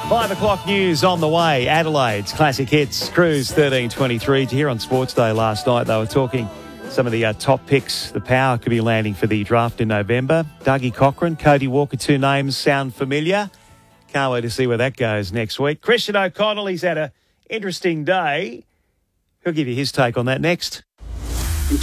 5 o'clock news on the way. Adelaide's Classic Hits Cruise 1323. To hear on Sports Day last night, they were talking some of the top picks the Power could be landing for the draft in November. Dougie Cochran, Cody Walker, two names sound familiar. Can't wait to see where that goes next week. Christian O'Connell, he's had an interesting day. He'll give you his take on that next. In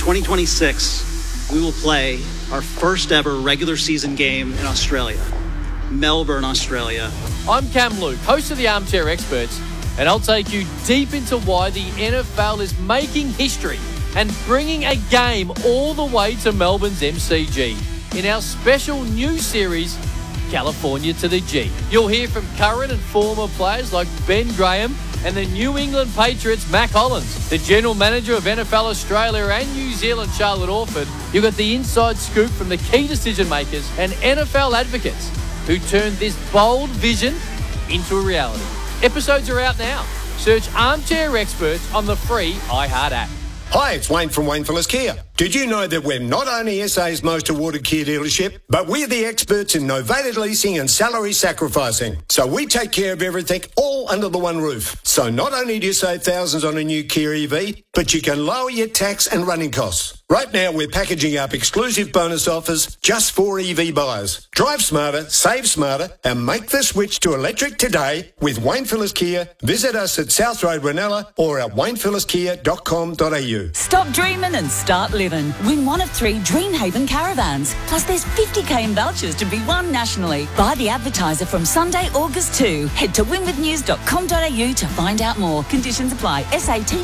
2026, we will play our first ever regular season game in Australia. Melbourne, Australia. I'm Cam Luke, host of the Armchair Experts, and I'll take you deep into why the NFL is making history and bringing a game all the way to Melbourne's MCG in our special new series, California to the G. You'll hear from current and former players like Ben Graham and the New England Patriots' Mac Hollins, the General Manager of NFL Australia and New Zealand, Charlotte Orford. You'll get the inside scoop from the key decision makers and NFL advocates who turned this bold vision into a reality. Episodes are out now. Search Armchair Experts on the free iHeart app. Hi, it's Wayne from Wayne Phillips Kia. Did you know that we're not only SA's most awarded Kia dealership, but we're the experts in novated leasing and salary sacrificing. So we take care of everything all under the one roof. So not only do you save thousands on a new Kia EV, but you can lower your tax and running costs. Right now, we're packaging up exclusive bonus offers just for EV buyers. Drive smarter, save smarter, and make the switch to electric today with Wayne Phillips Kia. Visit us at South Road, Ranella, or at waynephillipskia.com.au. Stop dreaming and start living. Win one of 3 Dreamhaven caravans. Plus there's 50k in vouchers to be won nationally. Buy the advertiser from Sunday, August 2. Head to winwithnews.com.au to find out more. Conditions apply. SAT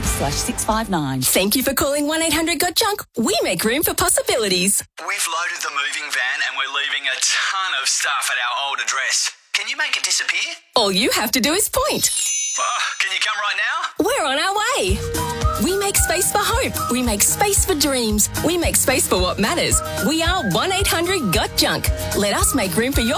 26/659. Thank you for calling 1-800-GOT-JUNK. We make room for possibilities. We've loaded the moving van and we're leaving a ton of stuff at our old address. Can you make it disappear? All you have to do is point. Can you come right now? We're on our way. We make space for hope. We make space for dreams. We make space for what matters. We are 1-800-GOT-JUNK. Let us make room for your